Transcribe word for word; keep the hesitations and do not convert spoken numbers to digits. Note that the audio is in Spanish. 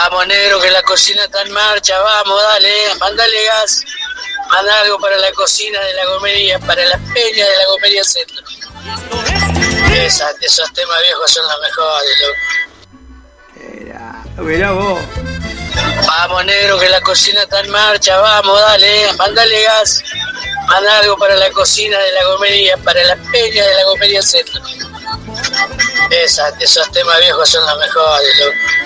Vamos, negro, que la cocina está en marcha, vamos, dale, mandale gas. Manda algo para la cocina de la gomería, para la peña de la gomería centro. Esa, esos temas viejos son los mejores, loco. Era, mirá vos. Vamos, negro, que la cocina está en marcha, vamos, dale, mandale gas. Manda algo para la cocina de la gomería, para la peña de la gomería centro. Esa, esos temas viejos son los mejores, loco.